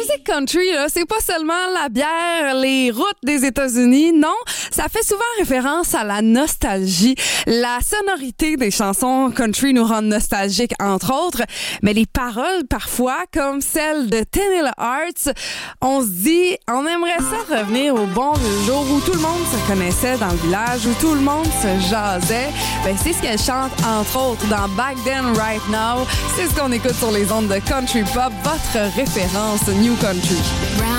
musique country, là, c'est pas seulement la bière, les routes des États-Unis, non, ça fait souvent référence à la nostalgie. La sonorité des chansons country nous rend nostalgiques, entre autres, mais les paroles, parfois, comme celle de Tennille Hearts, on se dit, on aimerait ça revenir au bon vieux jour où tout le monde se connaissait dans le village, où tout le monde se jasait. Ben, c'est ce qu'elle chante, entre autres, dans Back Then, Right Now. C'est ce qu'on écoute sur les ondes de Country Pop, votre référence New Country.